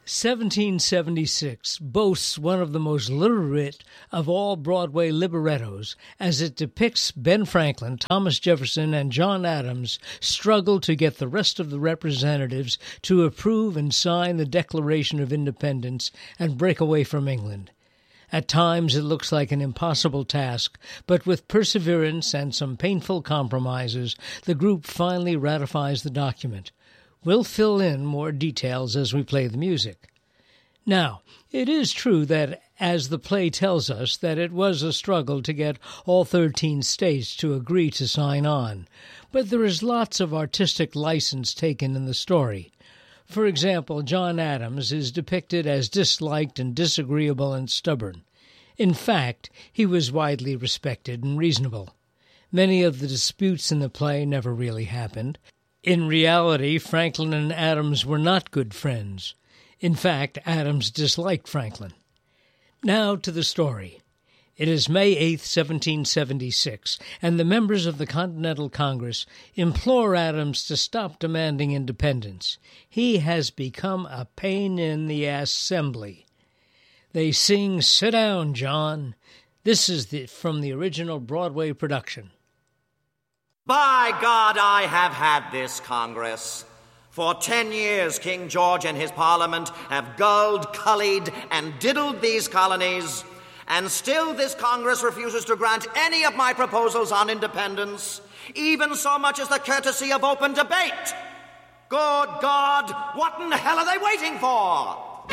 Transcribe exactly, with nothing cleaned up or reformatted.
seventeen seventy-six boasts one of the most literate of all Broadway librettos, as it depicts Ben Franklin, Thomas Jefferson, and John Adams struggle to get the rest of the representatives to approve and sign the Declaration of Independence and break away from England. At times it looks like an impossible task, but with perseverance and some painful compromises, the group finally ratifies the document. We'll fill in more details as we play the music. Now, it is true that, as the play tells us, that it was a struggle to get all thirteen states to agree to sign on, but there is lots of artistic license taken in the story. For example, John Adams is depicted as disliked and disagreeable and stubborn. In fact, he was widely respected and reasonable. Many of the disputes in the play never really happened. In reality, Franklin and Adams were not good friends. In fact, Adams disliked Franklin. Now to the story. It is May eighth, seventeen seventy-six, and the members of the Continental Congress implore Adams to stop demanding independence. He has become a pain in the assembly. They sing, "Sit down, John." This is the, from the original Broadway production. By God, I have had this Congress. For ten years, King George and his Parliament have gulled, cullied, and diddled these colonies, and still this Congress refuses to grant any of my proposals on independence, even so much as the courtesy of open debate. Good God, what in the hell are they waiting for?